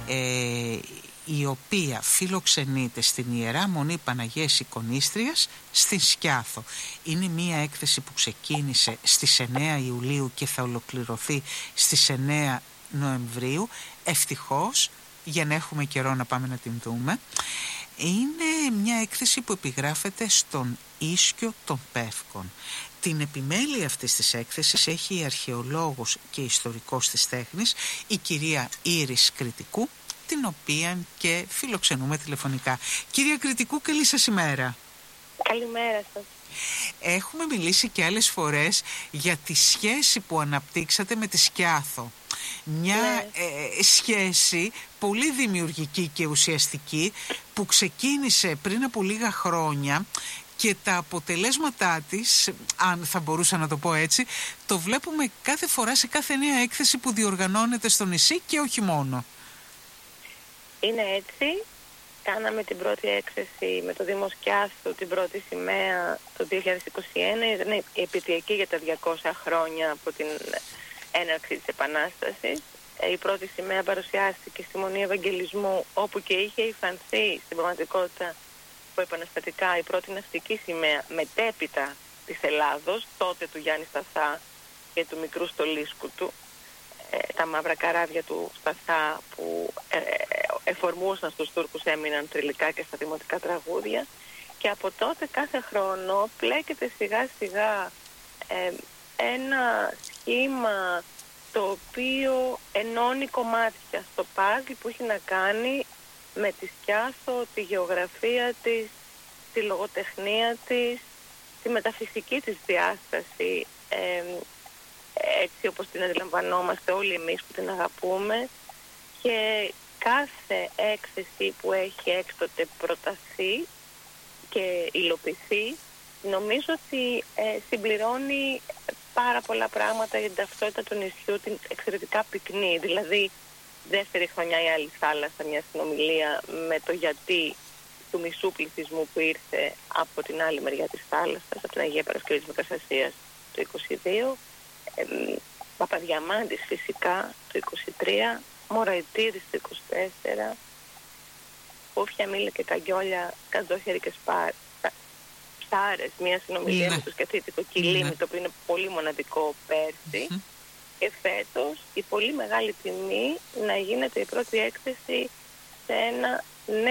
η οποία φιλοξενείται στην Ιερά Μονή Παναγίας Εικονίστριας στην Σκιάθο. Είναι μια έκθεση που ξεκίνησε στις 9 Ιουλίου και θα ολοκληρωθεί στις 9 Νοεμβρίου. Ευτυχώς, για να έχουμε καιρό να πάμε να την δούμε. Είναι μια έκθεση που επιγράφεται στον ίσκιο των Πεύκων. Την επιμέλεια αυτής της έκθεσης έχει η αρχαιολόγος και ιστορικός της τέχνης, η κυρία Ήρης Κρητικού, την οποία και φιλοξενούμε τηλεφωνικά. Κυρία Κρητικού, καλή σας ημέρα. Καλημέρα σας. Έχουμε μιλήσει και άλλες φορές για τη σχέση που αναπτύξατε με τη Σκιάθο. Μια σχέση πολύ δημιουργική και ουσιαστική που ξεκίνησε πριν από λίγα χρόνια και τα αποτελέσματά της, αν θα μπορούσα να το πω έτσι, το βλέπουμε κάθε φορά σε κάθε νέα έκθεση που διοργανώνεται στο νησί και όχι μόνο. Είναι έτσι. Κάναμε την πρώτη έκθεση με το Δήμο Σκιάθου, την πρώτη σημαία το 2021. Ήταν η επαιτειακή για τα 200 χρόνια από την έναρξη της Επανάστασης. Η πρώτη σημαία παρουσιάστηκε στη Μονή Ευαγγελισμού, όπου και είχε υφανθεί στην πραγματικότητα επαναστατικά η πρώτη ναυτική σημαία μετέπειτα της Ελλάδος, τότε του Γιάννη Σταθά και του μικρού στολίσκου του, τα μαύρα καράβια του Σταθά που εφορμούσαν στους Τούρκους έμειναν τριλικά και στα δημοτικά τραγούδια, και από τότε κάθε χρόνο πλέκεται σιγά σιγά ένα σχήμα το οποίο ενώνει κομμάτια στο παζλ που έχει να κάνει με τη Σκιάθο, τη γεωγραφία της, τη λογοτεχνία της, τη μεταφυσική της διάσταση, έτσι όπως την αντιλαμβανόμαστε όλοι εμείς που την αγαπούμε, και κάθε έκθεση που έχει έκτοτε προταθεί και υλοποιηθεί νομίζω ότι συμπληρώνει πάρα πολλά πράγματα για την ταυτότητα του νησιού, την εξαιρετικά πυκνή, δηλαδή δεύτερη χρονιά η άλλη θάλασσα, μια συνομιλία με το γιατί του μισού πληθυσμού που ήρθε από την άλλη μεριά της θάλασσας, από την Αγία Παρασκευή της Μικρασιας το 22, Παπαδιαμάντης φυσικά το 23, Μωραϊτίδης το 24, Πούφια, Μήλα και Καγκιόλια, Καντζόχερη και Ψάρες, μια συνομιλία με το σκεφτήτικο Κιλίμι, το οποίο είναι πολύ μοναδικό πέρσι. Και φέτος η πολύ μεγάλη τιμή να γίνεται η πρώτη έκθεση σε ένα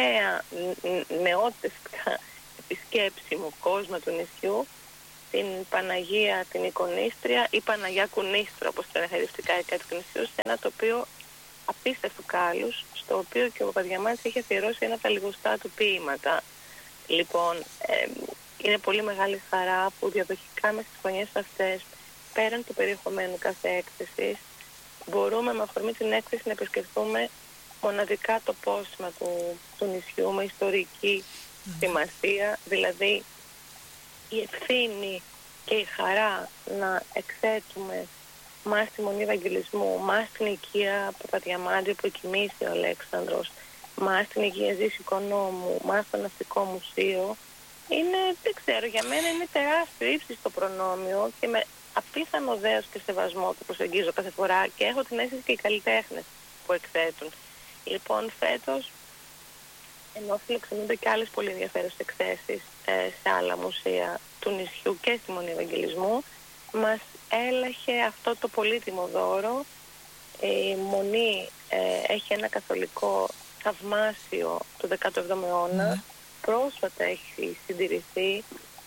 νεότευκα επισκέψιμο κόσμο του νησιού, την Παναγία την Εικονίστρια ή Παναγιά Κουνίστρα, όπως το χαρακτηριστικά του νησιού, σε ένα τοπίο απίστευτου κάλους, στο οποίο και ο Παπαδιαμάντης είχε αφιερώσει ένα από τα λιγοστά του ποίηματα. Λοιπόν, είναι πολύ μεγάλη χαρά που διαδοχικά μέσα στις χρονιές αυτές, πέραν του περιεχομένου κάθε έκθεσης, μπορούμε με αφορμή την έκθεση να επισκεφθούμε μοναδικά το πόσημα του νησιού με ιστορική σημασία, δηλαδή η ευθύνη και η χαρά να εκθέτουμε μας τη Μονή Ευαγγελισμού, μας την οικία Παπαδιαμάντη που εκοιμήθη ο Αλέξανδρος, μας την οικία Ζήση Οικονόμου, μας το Ναυτικό Μουσείο, είναι, δεν ξέρω, για μένα είναι τεράστιο ύψιστο προνόμιο και με απίθανο δέος και σεβασμό που προσεγγίζω κάθε φορά, και έχω την αίσθηση και οι καλλιτέχνες που εκθέτουν. Λοιπόν, φέτος, ενώ φιλοξενούνται και άλλες πολύ ενδιαφέρουσες εκθέσεις σε άλλα μουσεία του νησιού και στη Μονή Ευαγγελισμού, μας έλαχε αυτό το πολύτιμο δώρο. Η Μονή έχει ένα καθολικό θαυμάσιο του 17ου αιώνα, πρόσφατα έχει συντηρηθεί.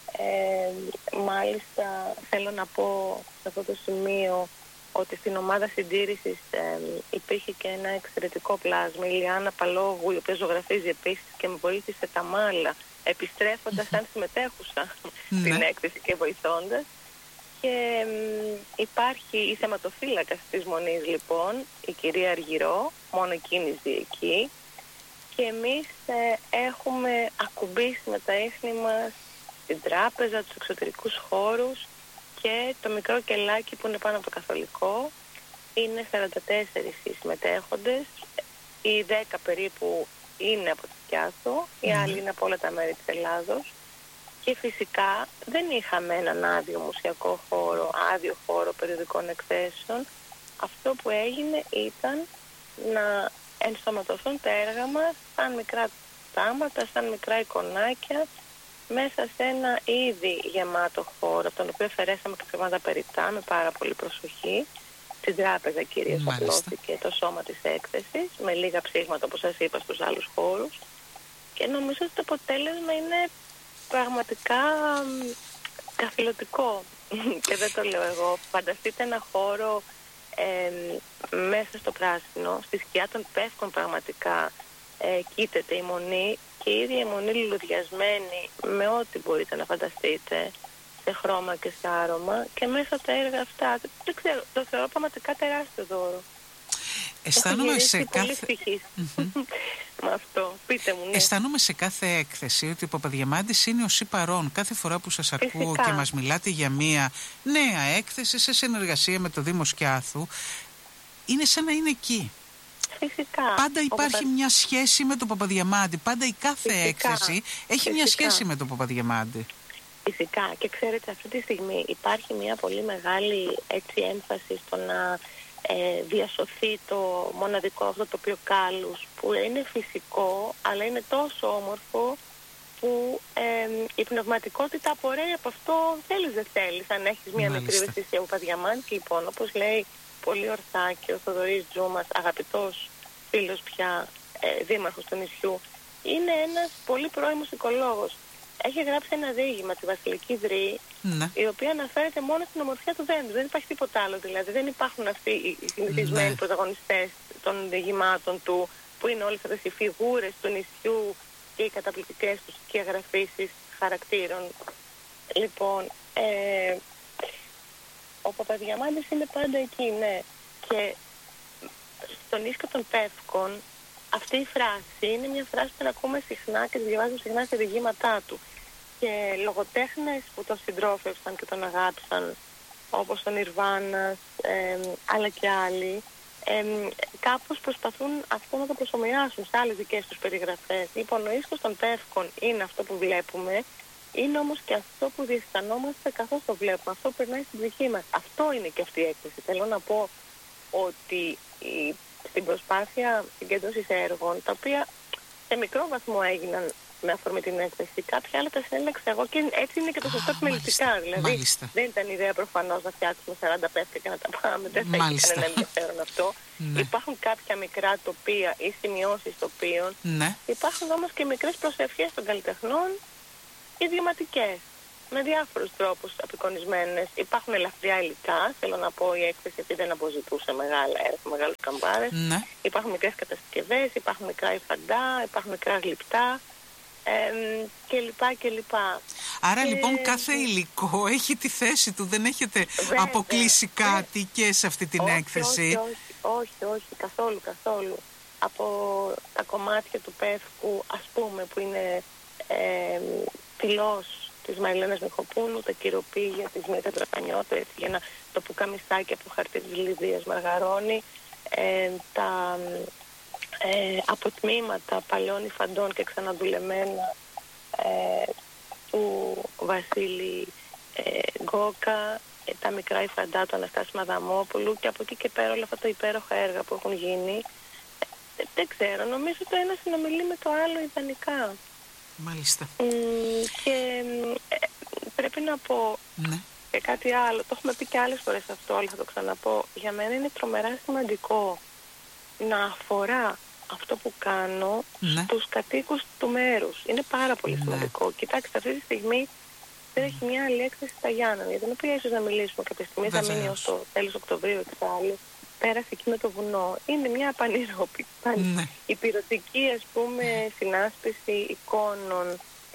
Μάλιστα θέλω να πω σε αυτό το σημείο ότι στην ομάδα συντήρησης υπήρχε και ένα εξαιρετικό πλάσμα, η Λιάννα Παλόγου, η οποία ζωγραφίζει επίσης και με βοήθησε τα μάλα, επιστρέφοντας σαν συμμετέχουσα στην έκθεση και βοηθώντας. Και υπάρχει η θεματοφύλακας της Μονής, λοιπόν, η κυρία Αργυρό, μόνο εκείνη ζει εκεί, και εμείς έχουμε ακουμπήσει με τα ίχνη μας την τράπεζα, τους εξωτερικούς χώρους και το μικρό κελάκι που είναι πάνω από το καθολικό. Είναι 44 οι συμμετέχοντες, οι 10 περίπου είναι από τη Σκιάθο, οι άλλοι είναι από όλα τα μέρη της Ελλάδος, και φυσικά δεν είχαμε έναν άδειο μουσιακό χώρο, άδειο χώρο περιοδικών εκθέσεων. Αυτό που έγινε ήταν να ενσωματωθούν τα έργα μας σαν μικρά τάματα, σαν μικρά εικονάκια, μέσα σε ένα ήδη γεμάτο χώρο, από τον οποίο αφαιρέσαμε κάποια περιτά με πάρα πολύ προσοχή. Στην τράπεζα κυρίως απλώθηκε το σώμα της έκθεσης, με λίγα ψήγματα όπως σας είπα στους άλλους χώρους, και νομίζω ότι το αποτέλεσμα είναι πραγματικά καθηλωτικό. Και δεν το λέω εγώ. Φανταστείτε ένα χώρο μέσα στο πράσινο, στη σκιά των πεύκων πραγματικά κοίταται η Μονή, και η ίδια η Μονή λουλουδιασμένη με ό,τι μπορείτε να φανταστείτε, σε χρώμα και σε άρωμα, και μέσα τα έργα αυτά, δεν ξέρω, το θεωρώ πραγματικά τεράστιο δώρο. Αισθάνομαι σε πολύ με αυτό. Πείτε μου, ναι. Αισθάνομαι σε κάθε έκθεση ότι ο Παπαδιαμάντης είναι ο παρόν. Κάθε φορά που σας ακούω και μας μιλάτε για μία νέα έκθεση σε συνεργασία με το Δήμο Σκιάθου, είναι σαν να είναι εκεί. Φυσικά. Πάντα υπάρχει μια σχέση με τον Παπαδιαμάντη. Πάντα η κάθε έκθεση έχει μια σχέση με τον Παπαδιαμάντη. Φυσικά. Και ξέρετε, αυτή τη στιγμή υπάρχει μια πολύ μεγάλη έμφαση στο να διασωθεί το μοναδικό αυτό τοπίο Κάλους, που είναι φυσικό, αλλά είναι τόσο όμορφο που η πνευματικότητα απορρέει από αυτό, θέλεις δεν θέλεις, αν έχεις μια μικρή ευαισθησία από Παπαδιαμάντη. Λοιπόν, όπως λέει πολύ ορθά και ο Θοδωρής Τζούμας, αγαπητός φίλος πια, δήμαρχος του νησιού, είναι ένας πολύ πρώιμος οικολόγος. Έχει γράψει ένα διήγημα, τη Βασιλική Δρή, η οποία αναφέρεται μόνο στην ομορφιά του δέντρου. Δεν υπάρχει τίποτα άλλο, δηλαδή. Δεν υπάρχουν αυτοί οι συνηθισμένοι πρωταγωνιστές των διηγημάτων του, που είναι όλες αυτές οι φιγούρες του νησιού και οι καταπληκτικές τους σκιαγραφίσεις χαρακτήρων. Λοιπόν, ο Παπαδιαμάντης είναι πάντα εκεί, ναι. Και στον ίσκο των Πεύκων, αυτή η φράση είναι μια φράση που την ακούμε συχνά και τη διαβάζουμε συχνά σε διηγήματά του. Και λογοτέχνες που τον συντρόφευσαν και τον αγάπησαν, όπως τον Ιρβάνας, αλλά και άλλοι, κάπως προσπαθούν αυτό να το προσομοιάσουν σε άλλες δικές τους περιγραφές. Λοιπόν, ο ίσκος των Πεύκων είναι αυτό που βλέπουμε, είναι όμως και αυτό που διαισθανόμαστε καθώς το βλέπουμε. Αυτό που περνάει στην ψυχή μας. Αυτό είναι και αυτή η έκθεση. Θέλω να πω ότι στην προσπάθεια συγκέντρωσης έργων, τα οποία σε μικρό βαθμό έγιναν με αφορμή την έκθεση, κάποια άλλα τα συνέλεξα εγώ, και έτσι είναι και το σωστό επιμελητικά. Δηλαδή, δεν ήταν ιδέα προφανώς να φτιάξουμε 40 πέφτια και να τα πάμε. Δεν θα είχε κανένα ενδιαφέρον αυτό. Υπάρχουν κάποια μικρά τοπία ή σημειώσεις τοπίων. Υπάρχουν όμως και μικρές προσευχές των καλλιτεχνών, ιδιωματικές, με διάφορους τρόπους απεικονισμένες. Υπάρχουν ελαφριά υλικά, θέλω να πω, η έκθεση αυτή δεν αποζητούσε μεγάλα έργα, μεγάλους καμπάρες. Υπάρχουν μικρές κατασκευές, υπάρχουν μικρά υφαντά, υπάρχουν μικρά γλυπτά, κλπ. Άρα λοιπόν κάθε υλικό έχει τη θέση του, δεν έχετε αποκλείσει κάτι και σε αυτή την έκθεση. Όχι, καθόλου. Από τα κομμάτια του Πεύκου, ας πούμε, που είναι τυλός της Μαριλένας Μιχοπούλου, τα κυροπήγια της Μύτα Τραπανιώτου, έτσι, για το πουκαμισάκι από χαρτί της Λιδίας Μαργαρώνη, τα αποτμήματα παλαιών υφαντών και ξαναδουλεμένα του Βασίλη Γκόκα, τα μικρά υφαντά του Αναστάση Μαδαμόπουλου, και από εκεί και πέρα όλα αυτά τα υπέροχα έργα που έχουν γίνει. Δεν ξέρω, νομίζω το ένα συνομιλεί με το άλλο ιδανικά. Μάλιστα. Και πρέπει να πω και κάτι άλλο, το έχουμε πει και άλλες φορές αυτό, αλλά θα το ξαναπώ. Για μένα είναι τρομερά σημαντικό να αφορά αυτό που κάνω στους κατοίκους του μέρους. Είναι πάρα πολύ σημαντικό. Κοιτάξτε, αυτή τη στιγμή δεν έχει μια άλλη έκθεση στα Γιάννενα, για την οποία ίσως να μιλήσουμε κάποια στιγμή, θα μείνει ως το τέλος Οκτωβρίου εξάλλου. Πέρασε εκεί με το βουνό. Είναι μια υπηρετική, ας πούμε, συνάσπιση εικόνων.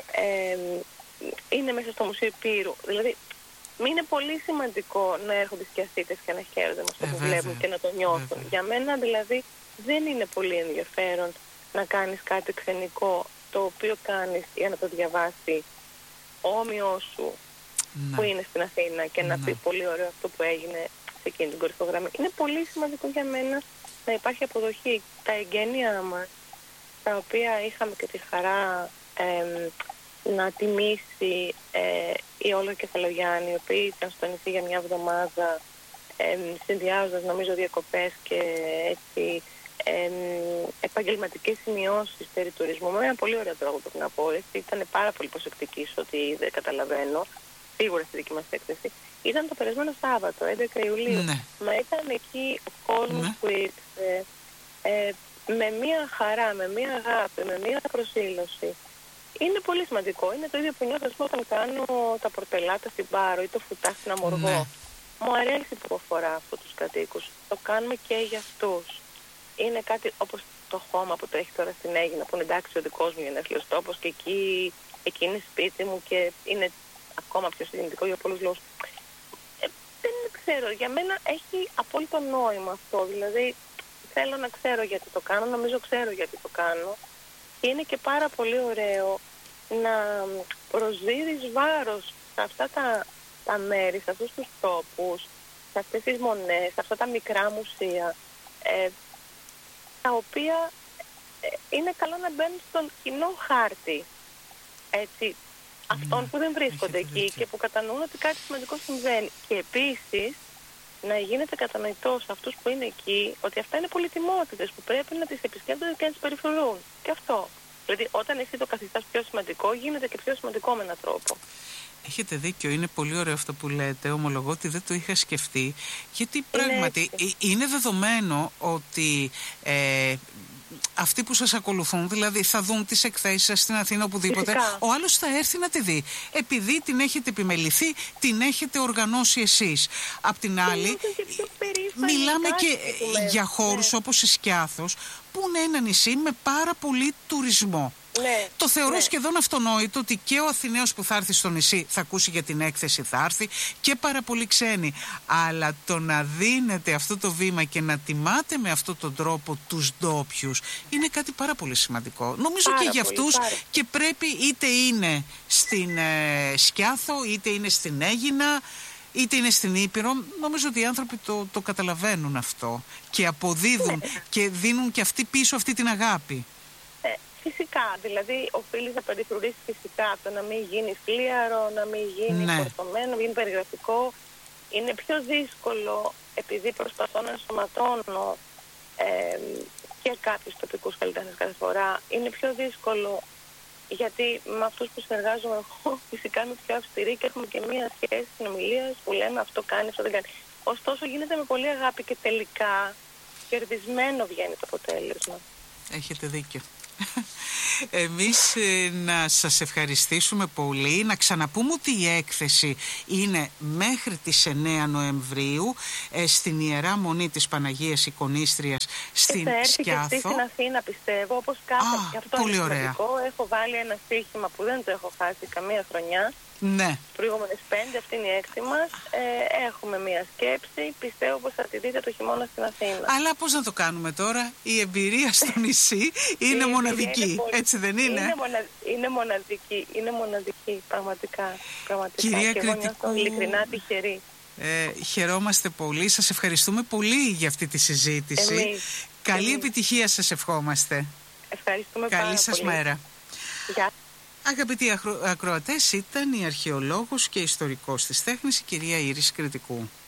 Είναι μέσα στο Μουσείο Επίρου. Δηλαδή, είναι πολύ σημαντικό να έρχονται σκιαστήτες και να χαίρονται με αυτό που βλέπουν και να το νιώθουν. Για μένα, δηλαδή, δεν είναι πολύ ενδιαφέρον να κάνεις κάτι ξενικό, το οποίο κάνεις για να το διαβάσει ο όμοιός σου που είναι στην Αθήνα και να πει πολύ ωραίο αυτό που έγινε σε εκείνη την κορυφογραμμή. Είναι πολύ σημαντικό για μένα να υπάρχει αποδοχή. Τα εγγένειά μας, τα οποία είχαμε και τη χαρά να τιμήσει η Όλγα Κεφαλογιάννη, οι οποίοι ήταν στο νησί για μια εβδομάδα, συνδυάζοντας νομίζω διακοπές και έτσι επαγγελματικές σημειώσεις περί τουρισμού με ένα πολύ ωραίο τρόπο, πρέπει να πω. Ήταν πάρα πολύ προσεκτική σε ό,τι δεν καταλαβαίνω, σίγουρα στη δική μας έκθεση. Ήταν το περασμένο Σάββατο, 11 Ιουλίου. Ναι. Μα ήταν εκεί ο κόσμος, ναι, που ήρθε με μία χαρά, με μία αγάπη, με μία προσήλωση. Είναι πολύ σημαντικό. Είναι το ίδιο που νιώθω όταν κάνω τα πορτελάτα στην Πάρο ή το φουτά στην Αμοργό. Ναι. Μου αρέσει που αφορά αυτούς τους κατοίκους. Το κάνουμε και για αυτούς. Είναι κάτι όπως το χώμα που το έχει τώρα στην Αίγινα, που είναι εντάξει ο δικός μου γενέθλιος τόπος και εκεί είναι σπίτι μου και είναι ακόμα πιο συγκινητικό για πολλούς λόγους. Δεν ξέρω, για μένα έχει απόλυτο νόημα αυτό. Δηλαδή θέλω να ξέρω γιατί το κάνω, νομίζω ξέρω γιατί το κάνω. Και είναι και πάρα πολύ ωραίο να προσδίδεις βάρος σε αυτά τα μέρη, σε αυτούς τους τόπους, σε αυτές τις μονές, σε αυτά τα μικρά μουσεία, τα οποία είναι καλό να μπαίνουν στον κοινό χάρτη, έτσι, αυτών που δεν βρίσκονται εκεί και που κατανοούν ότι κάτι σημαντικό συμβαίνει. Και επίσης να γίνεται κατανοητό σε αυτούς που είναι εκεί ότι αυτά είναι πολυτιμότητες που πρέπει να τις επισκέπτονται και να τις περιφρουρούν. Και αυτό. Δηλαδή όταν εσύ το καθιστάς πιο σημαντικό, γίνεται και πιο σημαντικό με έναν τρόπο. Έχετε δίκιο, είναι πολύ ωραίο αυτό που λέτε, ομολογώ ότι δεν το είχα σκεφτεί, γιατί πράγματι είναι δεδομένο ότι αυτοί που σας ακολουθούν, δηλαδή θα δουν τις εκθέσεις σας στην Αθήνα οπουδήποτε, φυσικά. Ο άλλος θα έρθει να τη δει, επειδή την έχετε επιμεληθεί, την έχετε οργανώσει εσείς. Απ' την άλλη, μιλάμε και για χώρους όπως η Σκιάθος, που είναι ένα νησί με πάρα πολύ τουρισμό. Ναι, το θεωρώ σχεδόν αυτονόητο ότι και ο Αθηναίος που θα έρθει στο νησί θα ακούσει για την έκθεση, θα έρθει και πάρα πολύ ξένοι. Αλλά το να δίνετε αυτό το βήμα και να τιμάτε με αυτόν τον τρόπο τους ντόπιους είναι κάτι πάρα πολύ σημαντικό. Νομίζω και για αυτούς και πρέπει, είτε είναι στην Σκιάθο, είτε είναι στην Αίγινα, είτε είναι στην Ήπειρο, νομίζω ότι οι άνθρωποι το καταλαβαίνουν αυτό και αποδίδουν και δίνουν και αυτοί πίσω αυτή την αγάπη. Φυσικά, δηλαδή οφείλεις να περιφρουρήσεις φυσικά το να μην γίνει φλίαρο, να μην γίνει φορτωμένο, να μην γίνει περιγραφικό. Είναι πιο δύσκολο, επειδή προσπαθώ να ενσωματώνω και κάποιους τοπικούς καλλιτέχνες κάθε φορά, είναι πιο δύσκολο γιατί με αυτούς που συνεργάζομαι εγώ φυσικά είμαι πιο αυστηρή και έχουμε και μία σχέση συνομιλίας που λέμε αυτό κάνει, αυτό δεν κάνει. Ωστόσο γίνεται με πολύ αγάπη και τελικά κερδισμένο βγαίνει το αποτέλεσμα. Έχετε δίκιο. Εμείς να σας ευχαριστήσουμε πολύ, να ξαναπούμε ότι η έκθεση είναι μέχρι τις 9 Νοεμβρίου στην Ιερά Μονή της Παναγίας Εικονίστριας στην Σκιάθο. Και στην Αθήνα πιστεύω, όπως κάθε και αυτό πολύ είναι σημαντικό. Έχω βάλει ένα στοίχημα που δεν το έχω χάσει καμία χρονιά. Ναι. Προηγούμενες 5, αυτή είναι η 6 μας. Έχουμε μία σκέψη. Πιστεύω πως θα τη δείτε το χειμώνα στην Αθήνα. Αλλά πώς να το κάνουμε τώρα? Η εμπειρία στο νησί είναι μοναδική. Έτσι δεν είναι? Είναι μοναδική. Πραγματικά. Κυρία Κρητικού, ειλικρινά τυχερή. Χαιρόμαστε πολύ. Σας ευχαριστούμε πολύ για αυτή τη συζήτηση. Καλή επιτυχία σας ευχόμαστε. Ευχαριστούμε πάρα πολύ. Καλή σας μέρα. Γεια. Αγαπητοί ακροατές, ήταν η αρχαιολόγος και ιστορικός της τέχνης, η κυρία Ήρης Κρητικού.